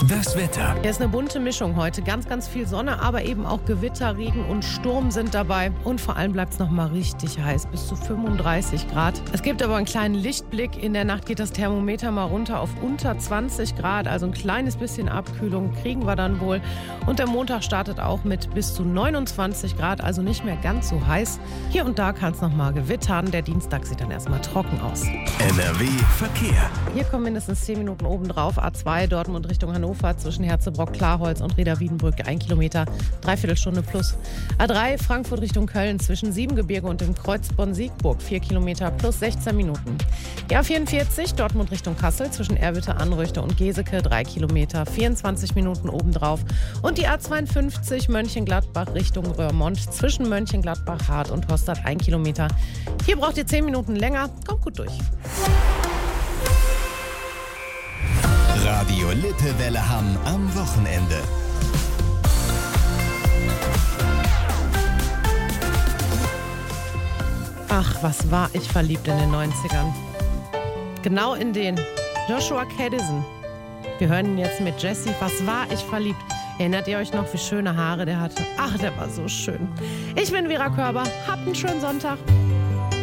Das Wetter. Hier ist eine bunte Mischung heute. Ganz, ganz viel Sonne, aber eben auch Gewitter, Regen und Sturm sind dabei. Und vor allem bleibt es noch mal richtig heiß, bis zu 35 Grad. Es gibt aber einen kleinen Lichtblick. In der Nacht geht das Thermometer mal runter auf unter 20 Grad. Also ein kleines bisschen Abkühlung kriegen wir dann wohl. Und der Montag startet auch mit bis zu 29 Grad, also nicht mehr ganz so heiß. Hier und da kann es noch mal gewittern. Der Dienstag sieht dann erstmal trocken aus. NRW Verkehr. Hier kommen mindestens 10 Minuten obendrauf. A2 Dortmund Richtung Hannover zwischen Herzebrock-Klarholz und Reda-Wiedenbrück 1 Kilometer, Dreiviertelstunde plus. A3 Frankfurt Richtung Köln zwischen Siebengebirge und dem Kreuz Bonn-Siegburg 4 Kilometer plus 16 Minuten. Die A44 Dortmund Richtung Kassel zwischen Erwitte-Anrüchte und Geseke 3 Kilometer, 24 Minuten obendrauf. Und die A52 Mönchengladbach Richtung Röhrmond zwischen Mönchengladbach-Hart und Hostad 1 Kilometer. Hier braucht ihr 10 Minuten länger, kommt gut durch. Radio Lippewelle Hamm am Wochenende. Ach, was war ich verliebt in den 90ern. Genau in den. Joshua Caddison. Wir hören ihn jetzt mit Jesse. Was war ich verliebt? Erinnert ihr euch noch, wie schöne Haare der hatte? Ach, der war so schön. Ich bin Vera Körber. Habt einen schönen Sonntag.